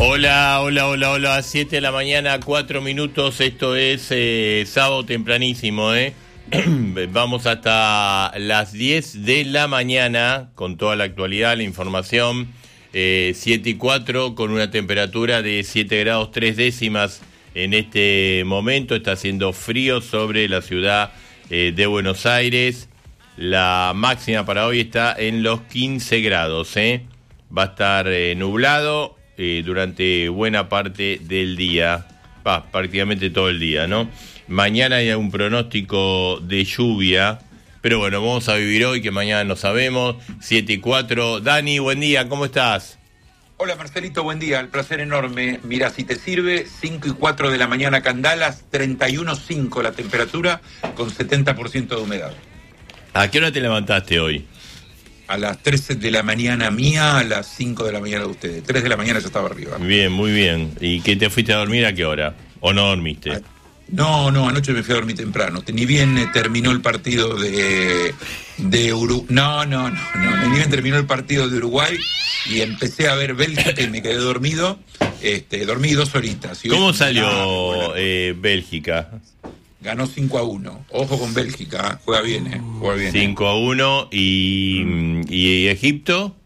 Hola, 7 de la mañana, 4 minutos, esto es sábado tempranísimo, Vamos hasta las 10 de la mañana con toda la actualidad, la información, 7:04 con una temperatura de 7 grados 3 décimas en este momento, está haciendo frío sobre la ciudad de Buenos Aires, la máxima para hoy está en los 15 grados, va a estar nublado durante buena parte del día, prácticamente todo el día, ¿no? Mañana hay un pronóstico de lluvia, pero bueno, vamos a vivir hoy, que mañana no sabemos. 7:04. Dani, buen día, ¿cómo estás? Hola Marcelito, buen día, el placer enorme. Mira, si te sirve, 5:04 de la mañana Candalas, 31.5 la temperatura, con 70% de humedad. ¿A qué hora te levantaste hoy? A las 13 de la mañana mía, a las 5 de la mañana de ustedes. 3 de la mañana ya estaba arriba. Bien, muy bien. ¿Y qué te fuiste a dormir a qué hora? ¿O no dormiste? No, anoche me fui a dormir temprano. Ni bien terminó el partido de Uruguay. Ni bien terminó el partido de Uruguay y empecé a ver Bélgica y me quedé dormido. Dormí 2 horitas. ¿Cómo salió Bélgica? Ganó 5-1. Ojo con Bélgica, juega bien, juega bien. 5-1 y Egipto.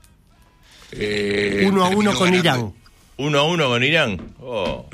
1-1 con Irán. 1-1 con Irán. Oh.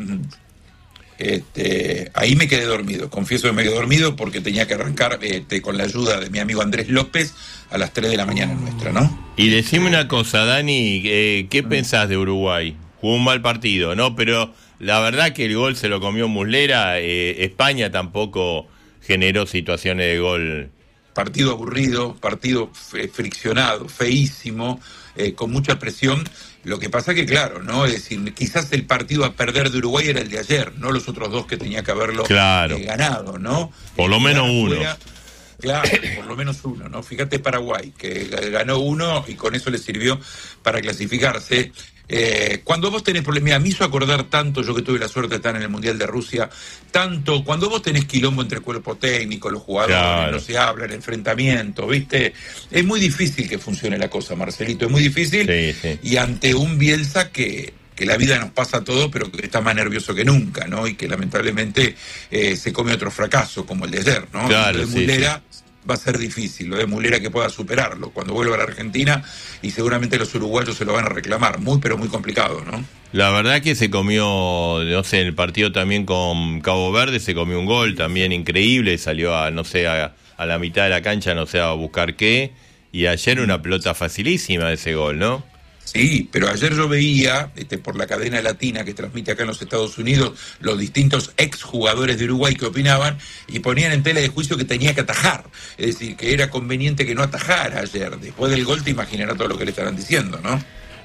Ahí me quedé dormido. Confieso que me quedé dormido porque tenía que arrancar con la ayuda de mi amigo Andrés López a las 3 de la mañana nuestra, ¿no? Y decime una cosa, Dani, ¿qué pensás de Uruguay? Jugó un mal partido, ¿no? Pero la verdad que el gol se lo comió Muslera. España tampoco generó situaciones de gol. Partido aburrido, partido friccionado, feísimo, con mucha presión. Lo que pasa que, claro, ¿no? Es decir, quizás el partido a perder de Uruguay era el de ayer, no los otros dos que tenía que haberlo ganado, ¿no? Por lo menos uno. Claro, por lo menos uno, ¿no? Fíjate Paraguay, que ganó uno y con eso le sirvió para clasificarse. Cuando vos tenés problemas, me hizo acordar tanto, yo que tuve la suerte de estar en el Mundial de Rusia, tanto cuando vos tenés quilombo entre el cuerpo técnico, los jugadores, no se habla, el enfrentamiento, ¿viste? Es muy difícil que funcione la cosa, Marcelito, es muy difícil. Sí. Y ante un Bielsa que la vida nos pasa a todos, pero que está más nervioso que nunca, ¿no? Y que lamentablemente se come otro fracaso, como el de ayer, ¿no? Claro, el de Muslera va a ser difícil, lo de Muslera que pueda superarlo cuando vuelva a la Argentina, y seguramente los uruguayos se lo van a reclamar, muy pero muy complicado, ¿no? La verdad que se comió, no sé, en el partido también con Cabo Verde se comió un gol también increíble, salió a la mitad de la cancha, no sé, a buscar qué, y ayer una pelota facilísima ese gol, ¿no? Sí, pero ayer yo veía, por la cadena latina que transmite acá en los Estados Unidos, los distintos exjugadores de Uruguay que opinaban y ponían en tela de juicio que tenía que atajar. Es decir, que era conveniente que no atajara ayer. Después del gol te imaginarás todo lo que le estarán diciendo, ¿no?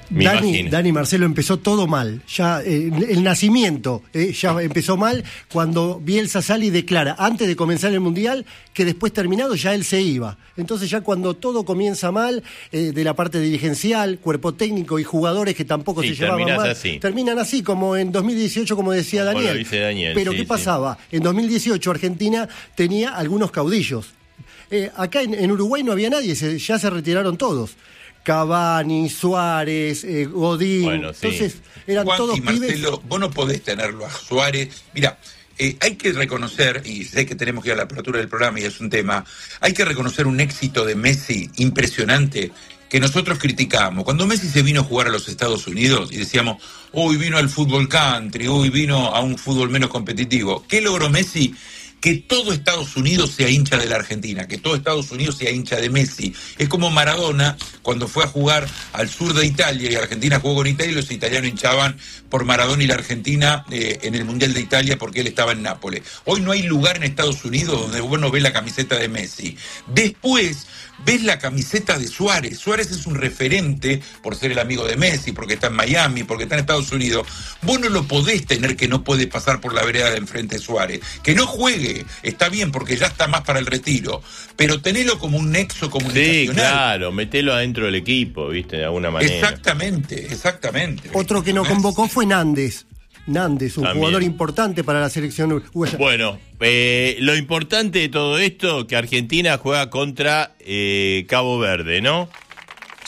Dani, Marcelo, empezó todo mal. Ya el nacimiento ya empezó mal cuando Bielsa sale y declara, antes de comenzar el Mundial, que después terminado ya él se iba. Entonces ya cuando todo comienza mal, de la parte dirigencial, cuerpo técnico y jugadores que tampoco se llevaban mal, terminan así, como en 2018, como decía Daniel. Pero ¿qué pasaba? En 2018 Argentina tenía algunos caudillos. Acá en Uruguay no había nadie, ya se retiraron todos. Cavani, Suárez, Godín, entonces eran Juan todos y pibes. Marcelo, vos no podés tenerlo a Suárez. Mira, hay que reconocer, y sé que tenemos que ir a la apertura del programa y es un tema, hay que reconocer un éxito de Messi impresionante que nosotros criticábamos. Cuando Messi se vino a jugar a los Estados Unidos y decíamos, uy, vino al fútbol country, uy, vino a un fútbol menos competitivo. ¿Qué logró Messi? Que todo Estados Unidos sea hincha de la Argentina, que todo Estados Unidos sea hincha de Messi. Es como Maradona cuando fue a jugar al sur de Italia y Argentina jugó con Italia y los italianos hinchaban por Maradona y la Argentina en el Mundial de Italia porque él estaba en Nápoles. Hoy no hay lugar en Estados Unidos donde vos no ves la camiseta de Messi. Después ves la camiseta de Suárez. Suárez es un referente por ser el amigo de Messi, porque está en Miami, porque está en Estados Unidos. Vos no lo podés tener que no puede pasar por la vereda de enfrente de Suárez. Que no juegue, está bien, porque ya está más para el retiro. Pero tenelo como un nexo comunicacional. Sí, claro, metelo adentro del equipo, ¿viste? De alguna manera. Exactamente. Otro que no convocó fue Nández, un jugador importante para la selección uruguaya. Bueno, lo importante de todo esto, que Argentina juega contra Cabo Verde, ¿no?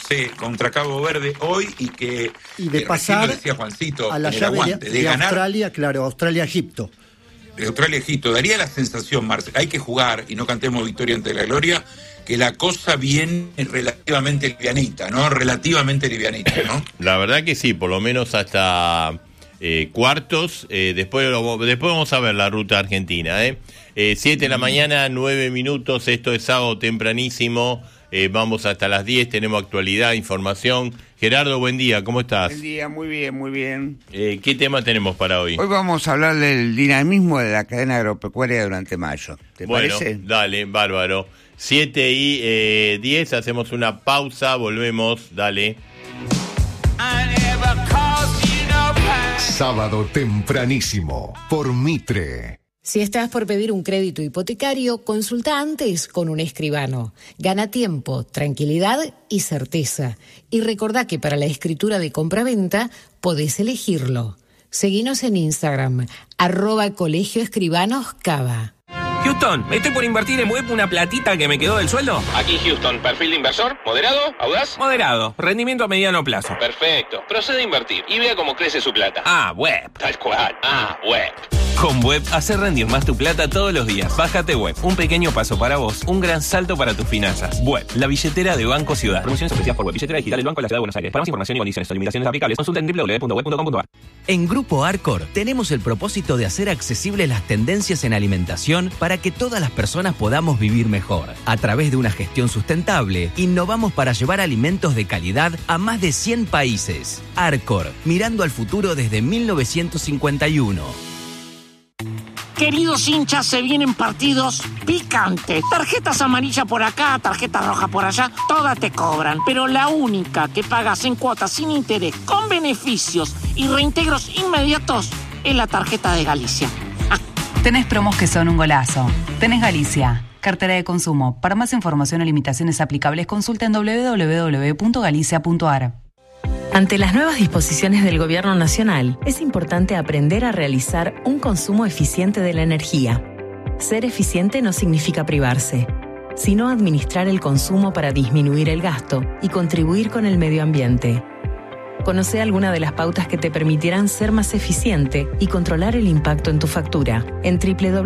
Sí, contra Cabo Verde hoy y de pasar decía Juancito, a la llave de ganar, Australia, claro, Australia-Egipto. De Australia-Egipto. Daría la sensación, Marce, hay que jugar y no cantemos victoria ante la gloria, que la cosa viene relativamente livianita, ¿no? Relativamente livianita, ¿no? La verdad que sí, por lo menos hasta cuartos. Después vamos a ver la ruta argentina, 7 de la mañana, 9 minutos. Esto es sábado tempranísimo. Vamos hasta las 10, tenemos actualidad, información. Gerardo, buen día, ¿cómo estás? Buen día, muy bien, muy bien. ¿Qué tema tenemos para hoy? Hoy vamos a hablar del dinamismo de la cadena agropecuaria durante mayo. ¿Te parece? Dale, bárbaro. 7:10, hacemos una pausa, volvemos, dale. Sábado tempranísimo, por Mitre. Si estás por pedir un crédito hipotecario, consulta antes con un escribano. Gana tiempo, tranquilidad y certeza. Y recordá que para la escritura de compraventa podés elegirlo. Seguinos en Instagram, @colegioescribanoscava. Houston, estoy por invertir en web una platita que me quedó del sueldo. Aquí Houston, perfil de inversor, moderado, audaz. Moderado, rendimiento a mediano plazo. Perfecto, procede a invertir y vea cómo crece su plata. Web. Tal cual, web. Con Web, hacer rendir más tu plata todos los días. Bájate Web, un pequeño paso para vos, un gran salto para tus finanzas. Web, la billetera de Banco Ciudad. Promociones especiales por Web, billetera digital del Banco de la Ciudad de Buenos Aires. Para más información y condiciones o limitaciones aplicables, consulta en www.web.com.ar. En Grupo Arcor tenemos el propósito de hacer accesibles las tendencias en alimentación para que todas las personas podamos vivir mejor. A través de una gestión sustentable, innovamos para llevar alimentos de calidad a más de 100 países. Arcor, mirando al futuro desde 1951. Queridos hinchas, se vienen partidos picantes. Tarjetas amarillas por acá, tarjetas rojas por allá, todas te cobran. Pero la única que pagas en cuotas sin interés, con beneficios y reintegros inmediatos, es la tarjeta de Galicia. Tenés promos que son un golazo. Tenés Galicia, cartera de consumo. Para más información o limitaciones aplicables, consulta en www.galicia.ar. Ante las nuevas disposiciones del Gobierno Nacional, es importante aprender a realizar un consumo eficiente de la energía. Ser eficiente no significa privarse, sino administrar el consumo para disminuir el gasto y contribuir con el medio ambiente. Conoce alguna de las pautas que te permitirán ser más eficiente y controlar el impacto en tu factura en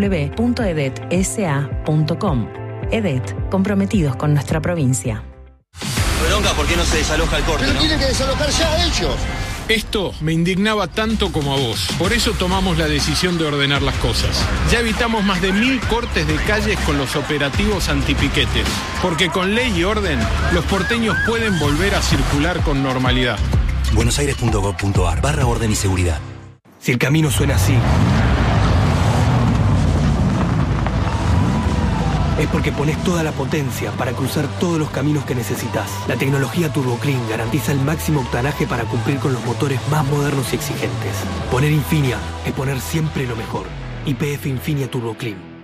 www.edetsa.com. EDET, comprometidos con nuestra provincia. Bronca, ¿por qué no se desaloja el corte? Pero tienen que desalojar ya ellos. Esto me indignaba tanto como a vos. Por eso tomamos la decisión de ordenar las cosas. Ya evitamos más de 1000 cortes de calles con los operativos antipiquetes. Porque con ley y orden, los porteños pueden volver a circular con normalidad. buenosaires.gov.ar/orden y seguridad. Si el camino suena así, es porque pones toda la potencia para cruzar todos los caminos que necesitas. La tecnología Turbo Clean garantiza el máximo octanaje para cumplir con los motores más modernos y exigentes. Poner Infinia es poner siempre lo mejor. YPF Infinia Turbo Clean.